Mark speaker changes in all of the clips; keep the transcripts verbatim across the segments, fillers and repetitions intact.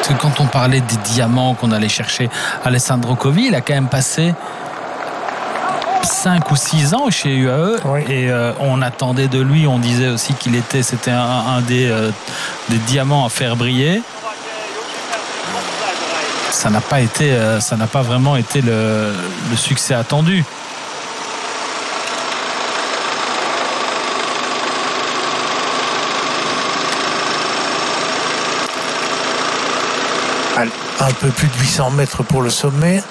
Speaker 1: Parce que quand on parlait des diamants qu'on allait chercher, Alessandro Covi, il a quand même passé cinq ou six ans chez U A E, oui. Et euh, on attendait de lui, on disait aussi qu'il était, c'était un, un des, euh, des diamants à faire briller. Ça n'a pas été, euh, ça n'a pas vraiment été le, le succès attendu.
Speaker 2: Un peu plus de huit cents mètres pour le sommet.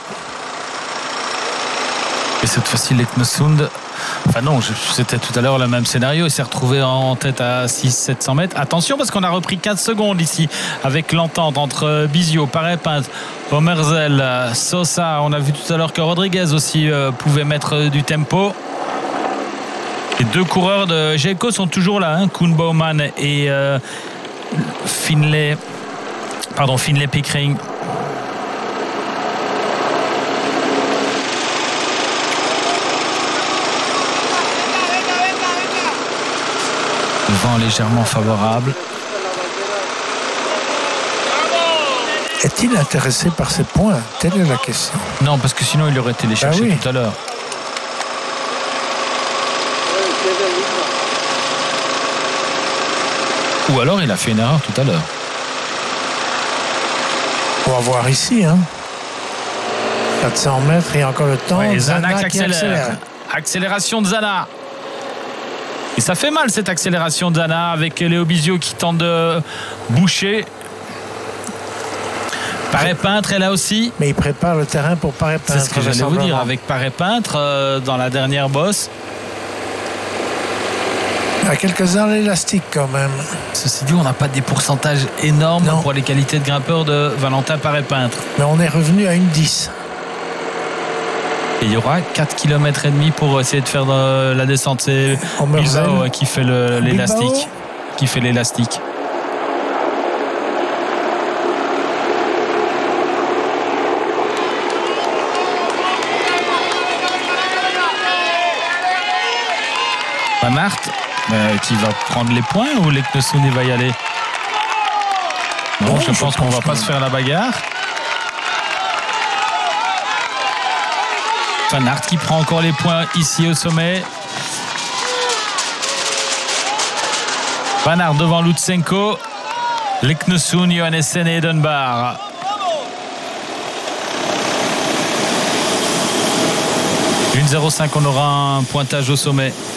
Speaker 1: Et cette fois-ci, Leknesund, enfin non, c'était tout à l'heure le même scénario. Il s'est retrouvé en tête à six cents sept cents mètres. Attention, parce qu'on a repris quinze secondes ici avec l'entente entre Bizio, Paré-Peintre, Omerzel, Sosa. On a vu tout à l'heure que Rodriguez aussi euh, pouvait mettre du tempo. Les deux coureurs de Jayco sont toujours là, hein, Koen Bouwman et euh, Finlay, pardon, Finlay Pickering. Vent légèrement favorable.
Speaker 2: Est-il intéressé par ces points? Telle est la question.
Speaker 1: Non, parce que sinon il aurait été les chercher ah oui. tout à l'heure. Ou alors il a fait une erreur tout à l'heure.
Speaker 2: On va voir ici, hein. quatre cents mètres et encore le temps.
Speaker 1: Ouais, Zana, Zana qui
Speaker 2: accélère.
Speaker 1: accélère. Accélération de Zana. Et ça fait mal cette accélération de Zana avec Léo Bizio qui tente de boucher. Paré-Peintre est là aussi.
Speaker 2: Mais il prépare le terrain pour Paré-Peintre.
Speaker 1: C'est ce que j'allais vous dire avec Paré-Peintre euh, dans la dernière bosse.
Speaker 2: À quelques-uns l'élastique quand même.
Speaker 1: Ceci dit, on n'a pas des pourcentages énormes non. pour les qualités de grimpeur de Valentin Paré-Peintre.
Speaker 2: Mais on est revenu à une dix.
Speaker 1: Et il y aura quatre kilomètres et demi pour essayer de faire de la descente. C'est Bilbao qui fait le, l'élastique. Qui fait l'élastique. Van Aert euh, qui va prendre les points ou Leknesund va y aller? Non, non je, je pense qu'on ne va pas se faire la bagarre. Van Aert qui prend encore les points ici au sommet. Van Aert devant Lutsenko, Leknesund, Johannessen et Dunbar. une zéro cinq, on aura un pointage au sommet.